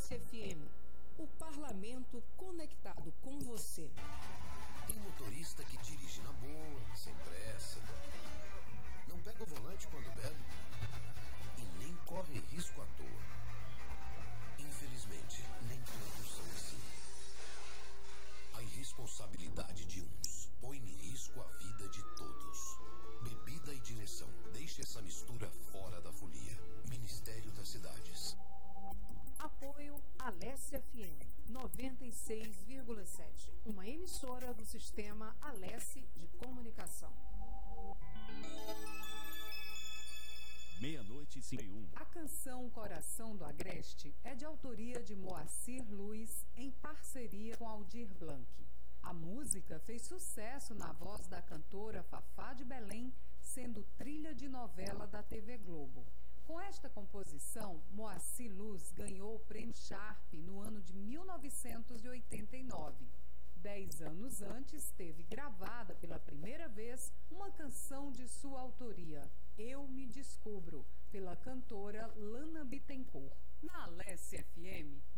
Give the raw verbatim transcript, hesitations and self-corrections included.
Alesse F M, o parlamento conectado com você. Tem motorista que dirige na boa, sem pressa, não pega o volante quando bebe e nem corre risco à toa. Infelizmente, nem todos são assim. A irresponsabilidade de uns põe em risco a vida de todos. Bebida e direção. Deixe essa mistura fora da folia. Ministério das Cidades. Apoio Alesse F M noventa e seis vírgula sete, uma emissora do sistema Alesse de Comunicação. Meia-noite e cinquenta e um. A canção Coração do Agreste é de autoria de Moacir Luiz em parceria com Aldir Blanc. A música fez sucesso na voz da cantora Fafá de Belém, sendo trilha de novela da T V Globo. Com esta composição, Moacir Luiz ganhou o prêmio Sharp no ano de mil novecentos e oitenta e nove. Dez anos antes, teve gravada pela primeira vez uma canção de sua autoria, Eu Me Descubro, pela cantora Lana Bittencourt. Na Alesse F M,